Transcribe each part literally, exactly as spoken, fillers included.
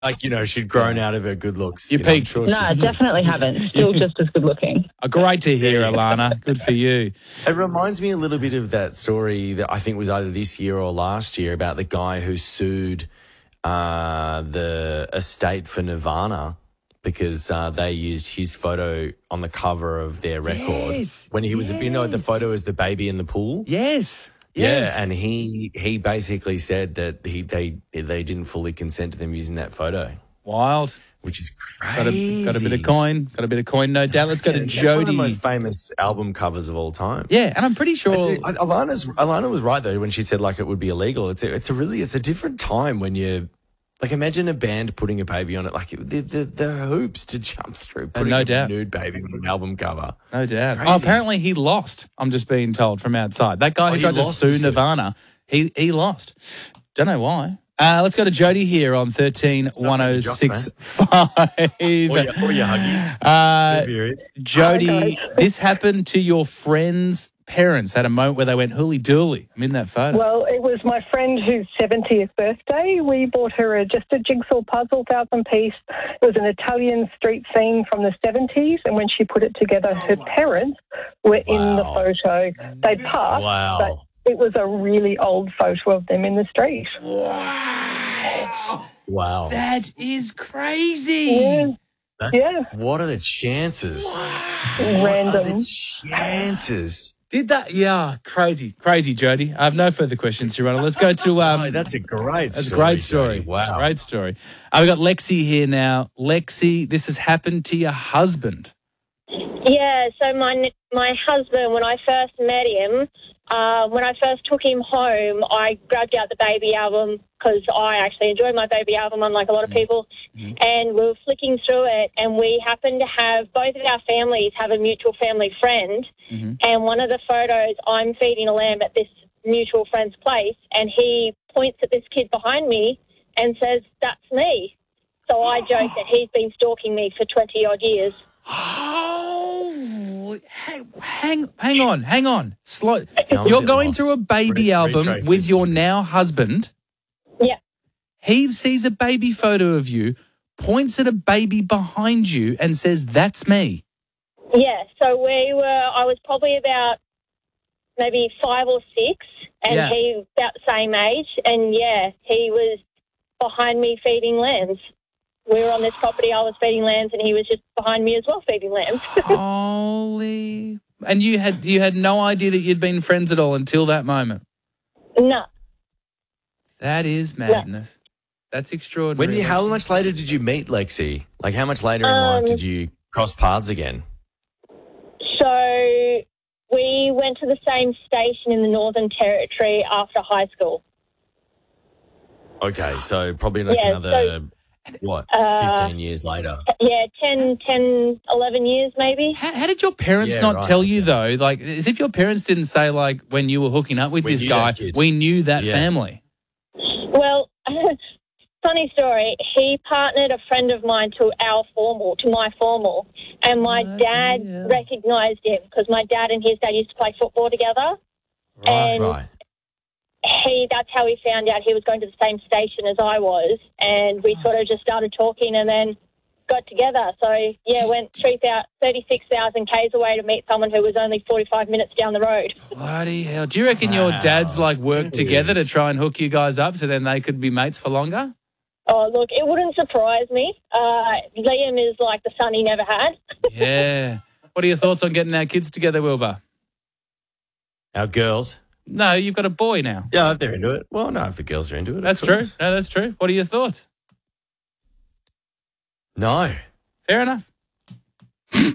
like, you know, she'd grown out of her good looks. You You know, I'm peaked. sure No, she's- definitely haven't. Still just as good looking. Oh, great to hear, Alana. Good for you. It reminds me a little bit of that story that I think was either this year or last year about the guy who sued uh, the estate for Nirvana because uh, they used his photo on the cover of their record Yes, when he was, you know, the yes. photo is the baby in the pool. Yes. Yes. Yeah, and he he basically said that he they they didn't fully consent to them using that photo, Wild. which is Got a, crazy. got a bit of coin. Got a bit of coin, no doubt. Let's go to Yeah, that's one of the Jody. most famous album covers of all time. Yeah, and I'm pretty sure. It's a, Alana's Alana was right though when she said like it would be illegal. It's a, it's a really it's a different time when you like imagine a band putting a baby on it like it, the, the the hoops to jump through putting no a doubt. nude baby on an album cover. No doubt. Crazy. Oh, apparently he lost. I'm just being told from outside. That guy Oh, who he tried to lost sue the suit. Nirvana, he he lost. Don't know why. Uh, let's go to Jody here on thirteen one oh six five. Or your, or your huggies. Uh, Period. Jody, Hi, guys. this happened to your friend's parents. Had a moment where they went hooly dooly. I'm in that photo. Well, it was my friend whose seventieth birthday. We bought her a, just a jigsaw puzzle, thousand piece. It was an Italian street scene from the seventies, and when she put it together, her parents were in the Wow. photo. They'd passed, Wow. but it was a really old photo of them in the street. Wow. That is crazy. Yeah, That's, yeah. What are the chances? What are random. the chances? Did that? Yeah, crazy, crazy, Jody. I have no further questions, Your Honour. Let's go to um. Oh, that's a great That's a story. great story. Jody. Wow. Great story. Uh, we've got Lexi here now. Lexi, this has happened to your husband. Yeah, so my my husband, when I first met him, uh, when I first took him home, I grabbed out the baby album because I actually enjoy my baby album, unlike a lot of people, Mm-hmm. and we were flicking through it, and we happened to have, both of our families have a mutual family friend, Mm-hmm. and one of the photos, I'm feeding a lamb at this mutual friend's place, and he points at this kid behind me and says, "That's me." So I joke that he's been stalking me for twenty-odd years. Oh, hang, hang, hang on, hang on. Slow. I'm a You're bit going lost. through a baby Re- album retrace with this. your now husband. Yeah. He sees a baby photo of you, points at a baby behind you, and says, "That's me." Yeah, so we were, I was probably about maybe five or six, and Yeah. he about the same age, and yeah, he was behind me feeding lambs. We were on this property, I was feeding lambs, and he was just behind me as well feeding lambs. Holy! And you had you had no idea that you'd been friends at all until that moment. No, That is madness. That's extraordinary. When you, how much later did you meet Lexi? Like, how much later in Um, life did you cross paths again? so we went to the same station in the Northern Territory after high school. Okay, so probably like Yeah, another, what, uh, fifteen years later? Yeah, ten, ten, eleven years maybe. How, how did your parents Yeah, not right, tell you, okay. though? Like, as if your parents didn't say, like, when you were hooking up with We this knew guy, that kid. we knew that Yeah. family. Well, funny story. He partnered a friend of mine to our formal, to my formal, and my Oh, dad yeah. recognised him because my dad and his dad used to play football together. And Right. he, that's how he found out he was going to the same station as I was, and we sort of just started talking and then got together. So, yeah, went three thousand, thirty-six thousand kays away to meet someone who was only forty-five minutes down the road. Bloody hell. Do you reckon your Wow. dads, like, worked It together to is. try and hook you guys up so then they could be mates for longer? Oh, look, it wouldn't surprise me. Uh, Liam is like the son he never had. Yeah. What are your thoughts on getting our kids together, Wilbur? Our girls? No, you've got a boy now. Yeah, if they're into it. Well, no, if the girls are into it. of That's true. course. No, that's true. What are your thoughts? No. Fair enough. Will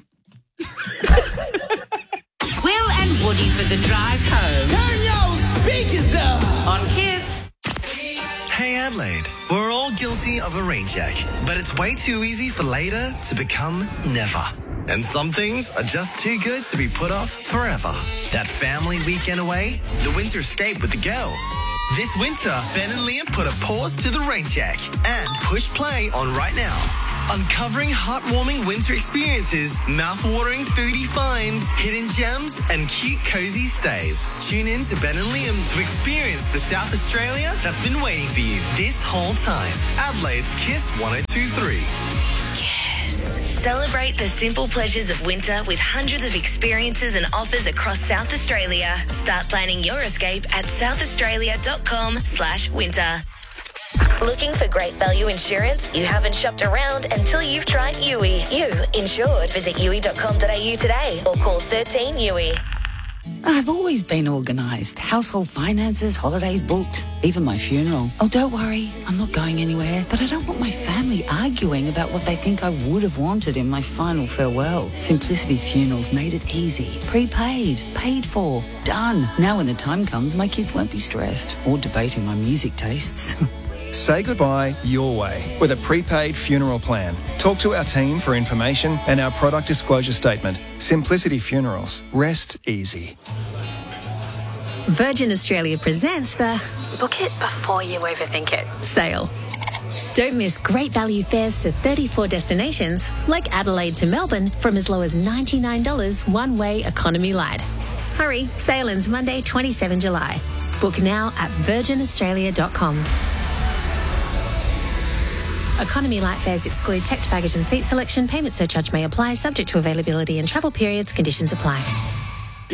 and Woody for the drive home. Turn your speakers up. On Kiss. Hey Adelaide, we're all guilty of a rain check, but it's way too easy for later to become never. And some things are just too good to be put off forever. That family weekend away, the winter escape with the girls. This winter, Ben and Liam put a pause to the rain check and push play on right now. Uncovering heartwarming winter experiences, mouth-watering foodie finds, hidden gems, and cute cozy stays. Tune in to Ben and Liam to experience the South Australia that's been waiting for you this whole time. Adelaide's Kiss one oh two three. Celebrate the simple pleasures of winter with hundreds of experiences and offers across South Australia. Start planning your escape at southaustralia.com slash winter. Looking for great value insurance? You haven't shopped around until you've tried U I. You insured. Visit u i dot com dot a u today or call thirteen U I. I've always been organised. Household finances, holidays booked, even my funeral. Oh, don't worry, I'm not going anywhere. But I don't want my family arguing about what they think I would have wanted in my final farewell. Simplicity Funerals made it easy. Prepaid, paid for, done. Now when the time comes, my kids won't be stressed or debating my music tastes. Say goodbye your way with a prepaid funeral plan. Talk to our team for information and our product disclosure statement. Simplicity Funerals. Rest easy. Virgin Australia presents the Book It Before You Overthink It sale. Don't miss great value fares to thirty-four destinations like Adelaide to Melbourne from as low as ninety-nine dollars one-way economy light. Hurry, sale ends Monday, the twenty-seventh of July. Book now at virgin australia dot com. Economy light fares exclude checked baggage and seat selection. Payment surcharge may apply, subject to availability and travel periods. Conditions apply.